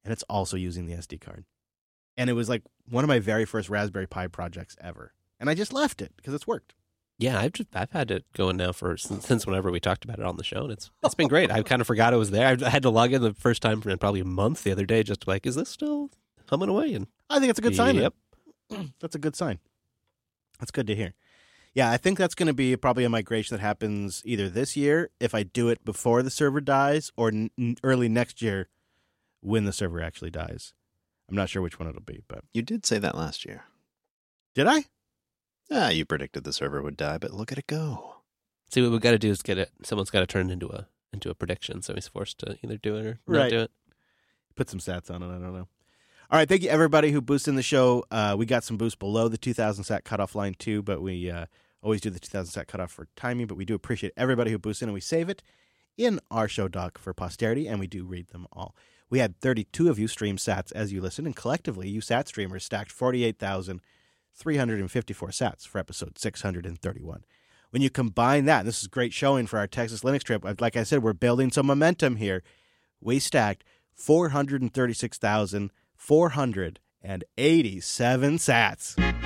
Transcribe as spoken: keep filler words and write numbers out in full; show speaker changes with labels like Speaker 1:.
Speaker 1: and it's also using the S D card. And it was like one of my very first Raspberry Pi projects ever. And I just left it because it's worked.
Speaker 2: Yeah, I've just I've had it going now for since, since whenever we talked about it on the show, and it's it's been great. I kind of forgot it was there. I had to log in the first time for probably a month the other day, just like, is this still humming away? And
Speaker 1: I think it's a good sign.
Speaker 2: Yep,
Speaker 1: that's a good sign. That's good to hear. Yeah, I think that's going to be probably a migration that happens either this year if I do it before the server dies, or n- early next year when the server actually dies. I'm not sure which one it'll be, but
Speaker 3: you did say that last year.
Speaker 1: Did I?
Speaker 3: Ah, you predicted the server would die, but look at it go.
Speaker 2: See, what we got to do is get it. Someone's got to turn it into a into a prediction, so he's forced to either do it or not
Speaker 1: right.
Speaker 2: do it.
Speaker 1: Put some sats on it. I don't know. All right, thank you everybody who boosted in the show. Uh, we got some boosts below the two thousand sat cutoff line too, but we uh, always do the two thousand sat cutoff for timing. But we do appreciate everybody who boosts in, and we save it in our show doc for posterity, and we do read them all. We had thirty-two of you stream sats as you listen, and collectively, you sat streamers stacked forty-eight thousand three hundred fifty-four sats for episode six hundred thirty-one. When you combine that, and this is great showing for our Texas Linux trip. Like I said, we're building some momentum here. We stacked four hundred thirty-six thousand four hundred eighty-seven sats.